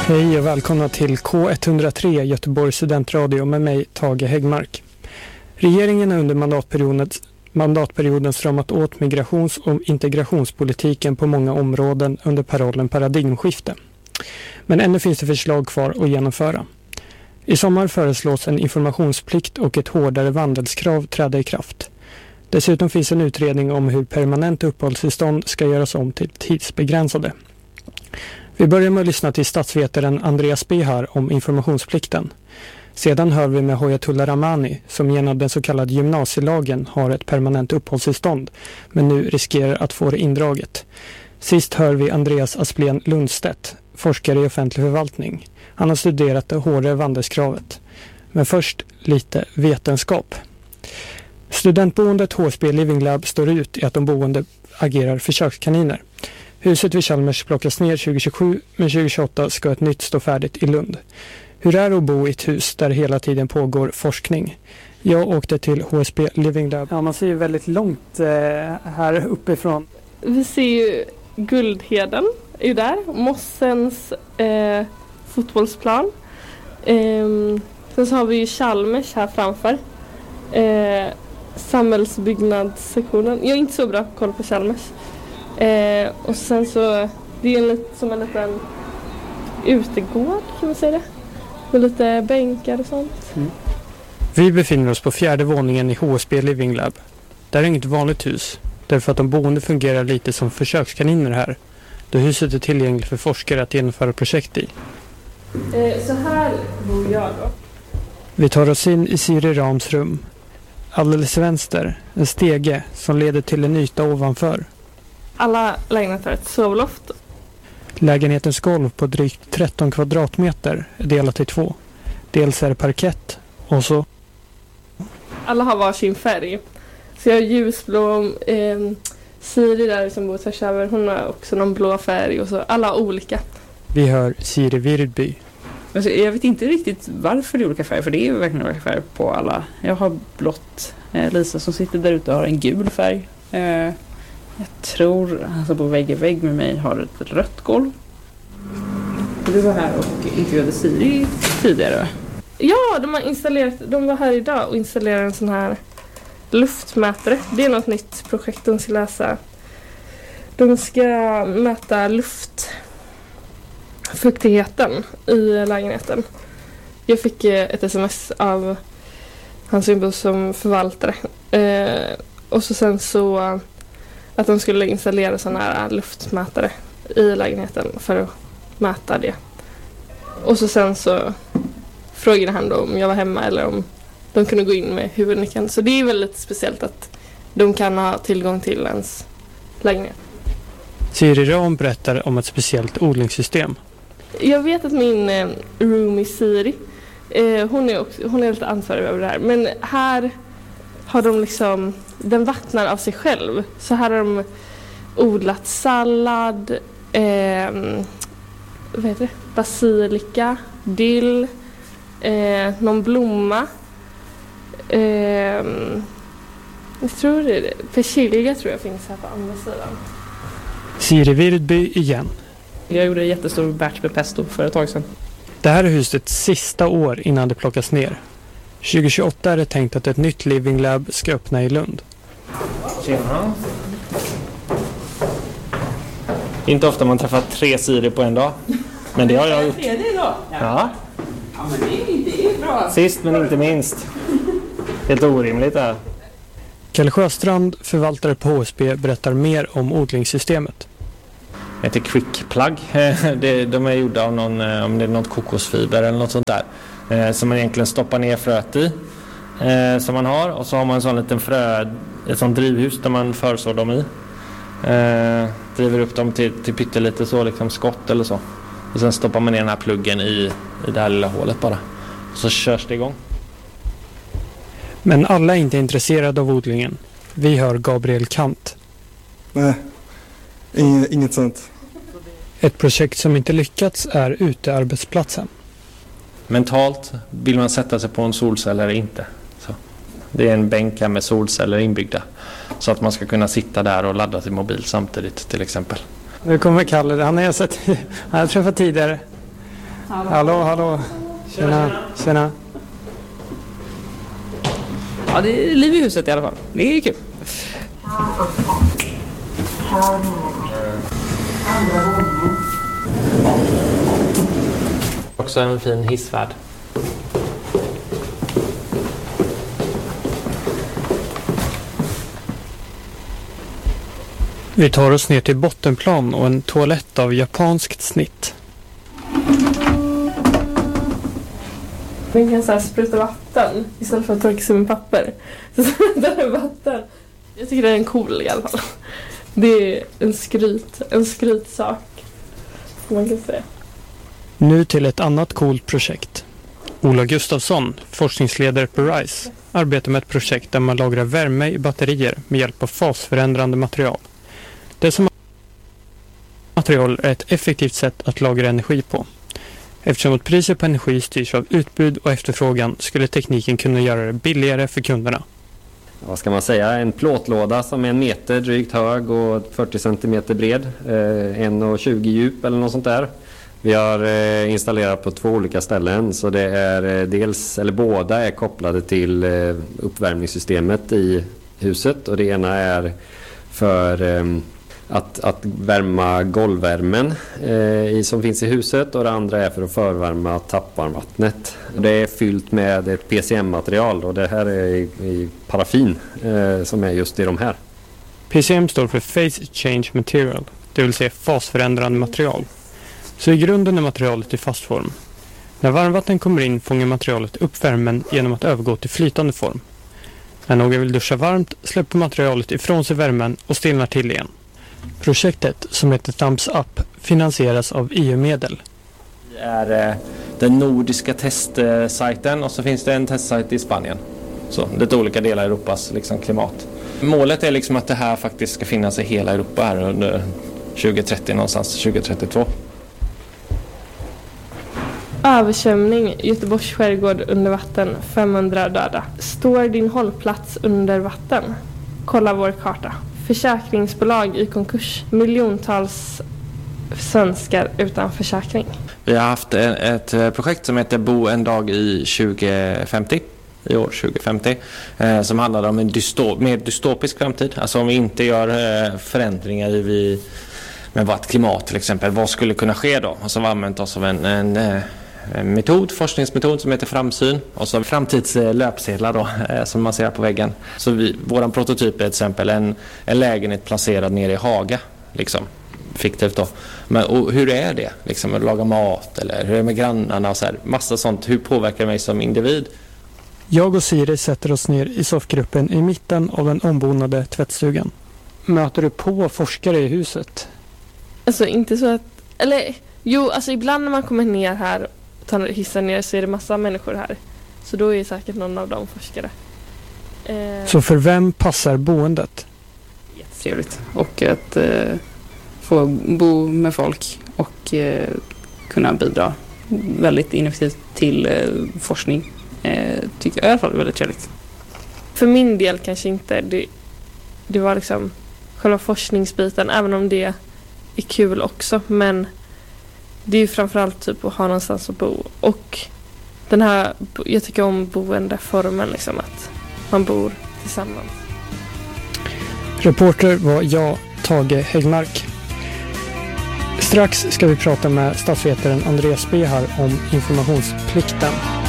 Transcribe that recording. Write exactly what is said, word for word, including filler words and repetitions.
Hej och välkomna till K etthundratre Göteborgs studentradio med mig Tage Häggmark. Regeringen har under mandatperioden, mandatperioden stramat åt migrations- och integrationspolitiken på många områden under parollen paradigmskifte. Men ännu finns det förslag kvar att genomföra. I sommar föreslås en informationsplikt och ett hårdare vandelskrav träda i kraft. Dessutom finns en utredning om hur permanent uppehållstillstånd ska göras om till tidsbegränsade. Vi börjar med att lyssna till statsvetaren Andreas Behar om informationsplikten. Sedan hör vi med Hoyatullah Rahmani som genom den så kallade gymnasielagen har ett permanent uppehållstillstånd men nu riskerar att få det indraget. Sist hör vi Andreas Asplén Lundstedt, forskare i offentlig förvaltning. Han har studerat det hårdare vandelskravet. Men först lite vetenskap. Studentboendet H S B Living Lab står ut i att de boende agerar försökskaniner. Huset vid Chalmers plockas ner tjugo tjugosju, men tjugo tjugoåtta ska ett nytt stå färdigt i Lund. Hur är det att bo i ett hus där hela tiden pågår forskning? Jag åkte till H S B Living Lab. Ja, man ser ju väldigt långt eh, här uppifrån. Vi ser ju Guldheden är ju där. Mossens eh, fotbollsplan. Eh, sen så har vi ju Chalmers här framför. Eh, samhällsbyggnadssektionen. Jag är inte så bra koll på Chalmers. Eh, och sen så det är en lit, som en liten utegård kan man säga det. Med lite bänkar och sånt. Mm. Vi befinner oss på fjärde våningen i H S B Living Lab. Det är inget vanligt hus. Därför att de boende fungerar lite som försökskaniner här. Då huset är tillgängligt för forskare att genomföra projekt i. Eh, så här bor jag då. Vi tar oss in i Siri Rams rum. Alldeles vänster, en stege som leder till en yta ovanför. Alla lägenheter har ett sovloft. Lägenhetens golv på drygt tretton kvadratmeter är delat i två. Dels är det parkett och så... Alla har varsin färg. Så jag har ljusblå, eh, Siri där som bor tvärs över, hon har också någon blå färg och så. Alla har olika. Vi hör Siri Virdby. Alltså, jag vet inte riktigt varför det är olika färger, för det är ju verkligen olika färger på alla. Jag har blått. Eh, Lisa som sitter där ute har en gul färg. Eh, jag tror han som bor vägg i vägg med mig har ett rött golv. Du var här och intervjuade Siri tidigare. Ja, de har installerat, de var här idag och installerade en sån här luftmätare. Det är något nytt projekt de ska läsa. De ska mäta luftfuktigheten i lägenheten. Jag fick ett sms av hans symbol som förvaltare. Eh, och så sen så att de skulle installera såna här luftmätare i lägenheten för att mäta det. Och så sen så frågade han då om jag var hemma eller om de kunde gå in med huvudnyckeln. Så det är väldigt speciellt att de kan ha tillgång till ens lägenhet. Siri Ram berättar om ett speciellt odlingssystem. Jag vet att min eh, roomie Siri, eh, hon, är också, hon är lite ansvarig över det här. Men här har de liksom, den vattnar av sig själv. Så här har de odlat sallad, eh, vad heter det? Basilika, dill, eh, någon blomma. Eh, jag tror det är det. Persilja tror jag finns här på andra sidan. Siri Virdby igen. Jag gjorde en jättestor batch med pesto för ett tag sedan. Det här är husets sista år innan det plockas ner. tjugo tjugoåtta är det tänkt att ett nytt Living Lab ska öppna i Lund. Tjena. Inte ofta man träffar tre Siri på en dag. Men det har jag gjort. Är det då? Ja. Ja, men det är, det är bra. Sist men inte minst. Helt orimligt där. Kalle Sjöstrand, förvaltare på H S B, berättar mer om odlingssystemet. Det heter Quick Plug. De är gjorda av någon, om det är något kokosfiber eller något sånt där. Som man egentligen stoppar ner fröet i. Som man har. Och så har man en sån liten frö, ett sånt drivhus där man försår dem i. Driver upp dem till, till pyttelite så liksom skott eller så. Och sen stoppar man ner den här pluggen i, i det här lilla hålet bara. Och så körs det igång. Men alla är inte intresserade av odlingen. Vi hör Gabriel Kant. Nej, inget, inget sånt. Ett projekt som inte lyckats är utearbetsplatsen. Mentalt vill man sätta sig på en solcell eller inte. Så. Det är en bänk här med solceller inbyggda. Så att man ska kunna sitta där och ladda sin mobil samtidigt till exempel. Nu kommer Kalle, han har jag sett, han har träffat tidigare. Hallå, hallå. Tjena, tjena. Ja, det är liv i huset i alla fall. Det är kul. Också en fin hissvärd. Vi tar oss ner till bottenplan och en toalett av japanskt snitt. Man kan så här spruta vatten istället för att torka sig med papper. Så sprutar det vatten. Jag tycker det är en cool i alla fall. Det är en skryt, en skrytsak. Man kan säga. Nu till ett annat coolt projekt. Ola Gustafsson, forskningsledare på RISE, arbetar med ett projekt där man lagrar värme i batterier med hjälp av fasförändrande material. Dessa material är ett effektivt sätt att lagra energi på. Eftersom att priset på energi styrs av utbud och efterfrågan skulle tekniken kunna göra det billigare för kunderna. Vad ska man säga? En plåtlåda som är en meter drygt hög och fyrtio centimeter bred. Eh, en komma tjugo djup eller något sånt där. Vi har eh, installerat på två olika ställen, så det är eh, dels, eller båda är kopplade till eh, uppvärmningssystemet i huset, och det ena är för eh, att, att värma golvvärmen eh, i, som finns i huset, och det andra är för att förvärma tappvarmvattnet. Det är fyllt med ett P C M-material, och det här är i, i paraffin eh, som är just i de här. P C M står för Phase Change Material, det vill säga fasförändrande material. Så i grunden är materialet i fast form. När varmvatten kommer in fångar materialet upp värmen genom att övergå till flytande form. När någon vill duscha varmt släpper materialet ifrån sig värmen och stelnar till igen. Projektet, som heter Thumbs Up, finansieras av E U-medel. Det är eh, den nordiska testsajten, och så finns det en testsajt i Spanien. Så lite olika delar i Europas liksom, klimat. Målet är liksom att det här faktiskt ska finnas i hela Europa här under tjugo trettio, någonstans tjugo trettiotvå. Översvämning, Göteborgs skärgård under vatten, femhundra döda. Står din hållplats under vatten? Kolla vår karta. Försäkringsbolag i konkurs. Miljontals svenskar utan försäkring. Vi har haft ett projekt som heter Bo en dag i tjugo femtio. I år tjugo femtio. Eh, som handlar om en dystop, mer dystopisk framtid. Alltså om vi inte gör eh, förändringar i vi, med vårt klimat till exempel. Vad skulle kunna ske då? Och så har vi använt oss av en, en, en metod, forskningsmetod som heter framsyn. Och så framtidslöpsedlar då, eh, som man ser på väggen. Så vi, våran prototyp är till exempel en, en lägenhet placerad nere i Haga. Liksom. Fiktivt då. Men och hur är det? Liksom, att laga mat eller hur är det med grannarna och så här. Massa sånt. Hur påverkar det mig som individ? Jag och Siri sätter oss ner i soffgruppen i mitten av den ombonade tvättstugan. Möter du på forskare i huset? Alltså inte så att... Eller jo, alltså ibland när man kommer ner här och tar hissen ner så är det massa människor här. Så då är säkert någon av dem forskare. Eh... Så för vem passar boendet? Jättetrevligt. Och att eh, få bo med folk och eh, kunna bidra väldigt innovativt till eh, forskning. Eh, tycker jag i alla fall är väldigt trevligt. För min del kanske inte. Det, det var liksom själva forskningsbiten, även om det är kul också. Men det är ju framförallt typ att ha någonstans att bo. Och den här, jag tycker om boendeformen, liksom att man bor tillsammans. Reporter var jag, Tage Häggmark. Strax ska vi prata med statsvetaren Andreas Behar om informationsplikten.